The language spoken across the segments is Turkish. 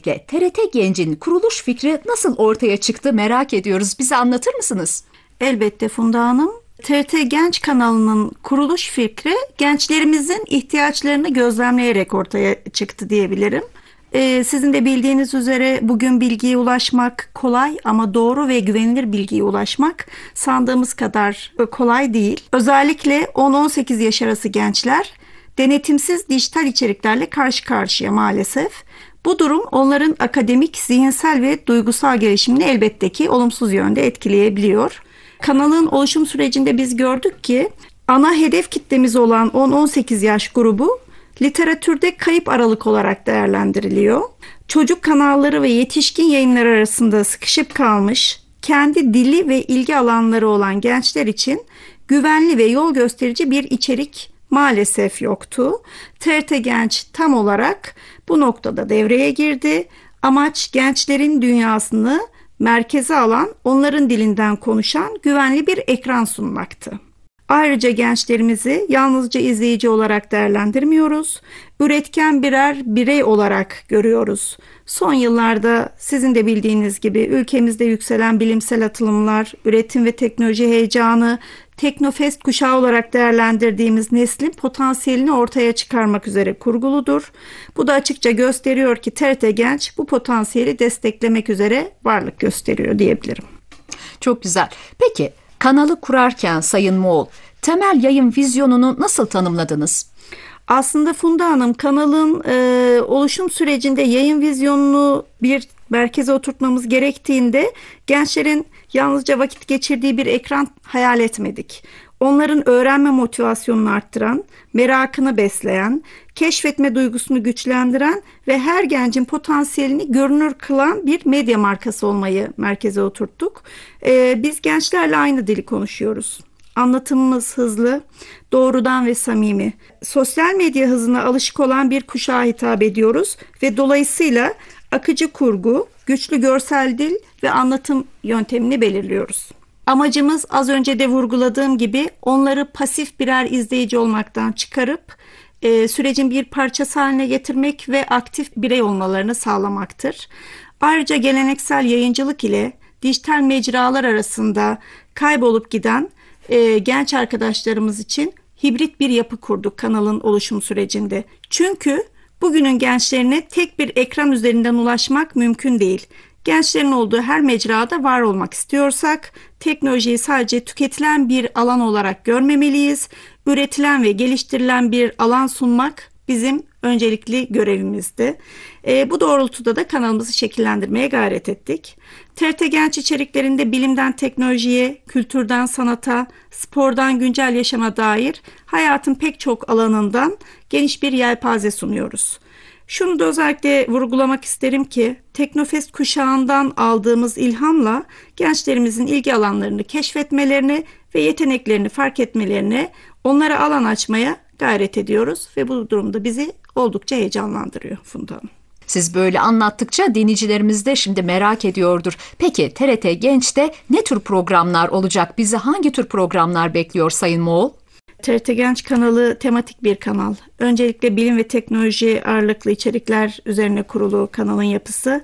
Öncelikle TRT Genç'in kuruluş fikri nasıl ortaya çıktı merak ediyoruz. Bize anlatır mısınız? Elbette Funda Hanım. TRT Genç kanalının kuruluş fikri gençlerimizin ihtiyaçlarını gözlemleyerek ortaya çıktı diyebilirim. Sizin de bildiğiniz üzere bugün bilgiye ulaşmak kolay ama doğru ve güvenilir bilgiye ulaşmak sandığımız kadar kolay değil. Özellikle 10-18 yaş arası gençler denetimsiz dijital içeriklerle karşı karşıya maalesef. Bu durum onların akademik, zihinsel ve duygusal gelişimini elbette ki olumsuz yönde etkileyebiliyor. Kanalın oluşum sürecinde biz gördük ki ana hedef kitlemiz olan 10-18 yaş grubu literatürde kayıp aralık olarak değerlendiriliyor. Çocuk kanalları ve yetişkin yayınlar arasında sıkışıp kalmış, kendi dili ve ilgi alanları olan gençler için güvenli ve yol gösterici bir içerik maalesef yoktu. TRT Genç tam olarak bu noktada devreye girdi. Amaç gençlerin dünyasını merkeze alan, onların dilinden konuşan güvenli bir ekran sunmaktı. Ayrıca gençlerimizi yalnızca izleyici olarak değerlendirmiyoruz, üretken birer birey olarak görüyoruz. Son yıllarda sizin de bildiğiniz gibi ülkemizde yükselen bilimsel atılımlar, üretim ve teknoloji heyecanı, Teknofest kuşağı olarak değerlendirdiğimiz neslin potansiyelini ortaya çıkarmak üzere kurguludur. Bu da açıkça gösteriyor ki TRT Genç bu potansiyeli desteklemek üzere varlık gösteriyor diyebilirim. Çok güzel. Peki kanalı kurarken Sayın Moğol, temel yayın vizyonunu nasıl tanımladınız? Aslında Funda Hanım, kanalın oluşum sürecinde yayın vizyonunu bir merkeze oturtmamız gerektiğinde gençlerin yalnızca vakit geçirdiği bir ekran hayal etmedik. Onların öğrenme motivasyonunu arttıran, merakını besleyen, keşfetme duygusunu güçlendiren ve her gencin potansiyelini görünür kılan bir medya markası olmayı merkeze oturttuk. Biz gençlerle aynı dili konuşuyoruz. Anlatımımız hızlı, doğrudan ve samimi. Sosyal medya hızına alışık olan bir kuşağa hitap ediyoruz ve dolayısıyla akıcı kurgu, güçlü görsel dil ve anlatım yöntemini belirliyoruz. Amacımız az önce de vurguladığım gibi onları pasif birer izleyici olmaktan çıkarıp sürecin bir parçası haline getirmek ve aktif birey olmalarını sağlamaktır. Ayrıca geleneksel yayıncılık ile dijital mecralar arasında kaybolup giden genç arkadaşlarımız için hibrit bir yapı kurduk kanalın oluşum sürecinde. Çünkü bugünün gençlerine tek bir ekran üzerinden ulaşmak mümkün değil. Gençlerin olduğu her mecrada var olmak istiyorsak teknolojiyi sadece tüketilen bir alan olarak görmemeliyiz. Üretilen ve geliştirilen bir alan sunmak bizim öncelikli görevimizdi. Bu doğrultuda da kanalımızı şekillendirmeye gayret ettik. TRT Genç içeriklerinde bilimden teknolojiye, kültürden sanata, spordan güncel yaşama dair hayatın pek çok alanından geniş bir yelpaze sunuyoruz. Şunu da özellikle vurgulamak isterim ki Teknofest kuşağından aldığımız ilhamla gençlerimizin ilgi alanlarını keşfetmelerini ve yeteneklerini fark etmelerini, onlara alan açmaya gayret ediyoruz ve bu durumda bizi oldukça heyecanlandırıyor Funda Hanım. Siz böyle anlattıkça dinleyicilerimiz de şimdi merak ediyordur. Peki TRT Genç'te ne tür programlar olacak? Bizi hangi tür programlar bekliyor Sayın Moğol? TRT Genç kanalı tematik bir kanal. Öncelikle bilim ve teknoloji ağırlıklı içerikler üzerine kurulu kanalın yapısı.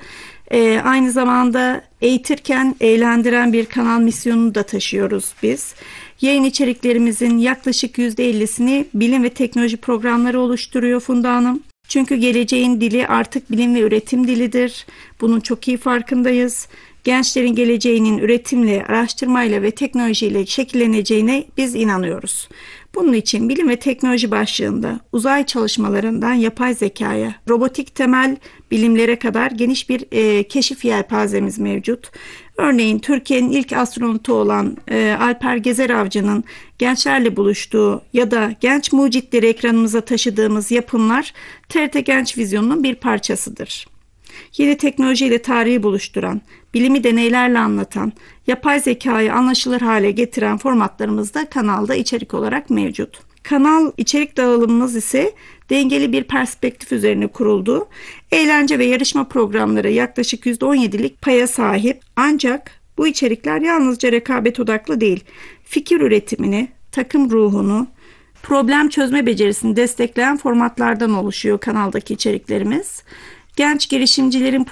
Aynı zamanda eğitirken eğlendiren bir kanal misyonunu da taşıyoruz biz. Yayın içeriklerimizin yaklaşık %50'sini bilim ve teknoloji programları oluşturuyor Funda Hanım. Çünkü geleceğin dili artık bilim ve üretim dilidir. Bunun çok iyi farkındayız. Gençlerin geleceğinin üretimle, araştırmayla ve teknolojiyle şekilleneceğine biz inanıyoruz. Bunun için bilim ve teknoloji başlığında uzay çalışmalarından yapay zekaya, robotik temel bilimlere kadar geniş bir keşif yelpazemiz mevcut. Örneğin Türkiye'nin ilk astronotu olan Alper Gezer Avcı'nın gençlerle buluştuğu ya da genç mucitleri ekranımıza taşıdığımız yapımlar TRT Genç Vizyonu'nun bir parçasıdır. Yeni teknolojiyle tarihi buluşturan, bilimi deneylerle anlatan, yapay zekayı anlaşılır hale getiren formatlarımız da kanalda içerik olarak mevcut. Kanal içerik dağılımımız ise dengeli bir perspektif üzerine kuruldu. Eğlence ve yarışma programları yaklaşık %17'lik paya sahip. Ancak bu içerikler yalnızca rekabet odaklı değil, fikir üretimini, takım ruhunu, problem çözme becerisini destekleyen formatlardan oluşuyor kanaldaki içeriklerimiz. Genç girişimcilerin